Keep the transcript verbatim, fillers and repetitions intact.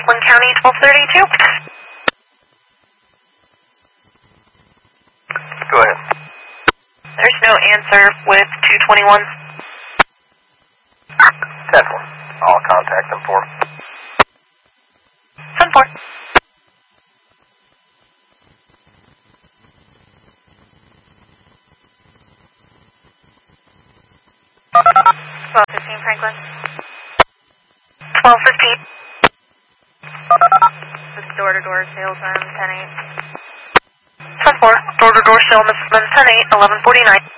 Franklin County, twelve thirty-two. Go ahead. There's no answer with two twenty-one. ten four. I'll contact them for. ten four. twelve fifteen Franklin. twelve fifteen. This is door-to-door salesman, ten eight. ten four. Door-to-door salesman, ten eight, eleven forty-nine.